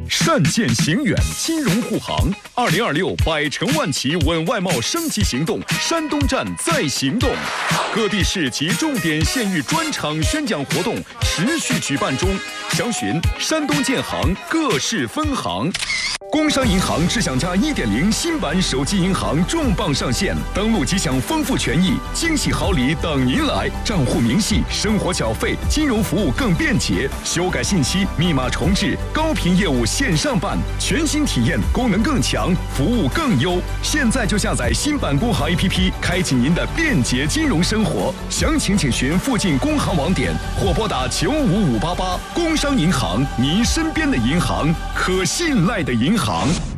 善见行远金融护航，2026百城万企稳外贸升级行动，山东站在行动。各地市及重点县域专场宣讲活动持续举办中，详询山东建行各市分行。工商银行智享家1.0新版手机银行重磅上线，登录即享丰富权益，惊喜好礼等您来。账户明细、生活缴费、金融服务更便捷，修改信息、密码重置，高频业务线上办，全新体验，功能更强，服务更优。现在就下载新版工行 APP， 开启您的便捷金融生活。详情请询附近工行网点或拨打95588。工商银行，您身边的银行，可信赖的银行。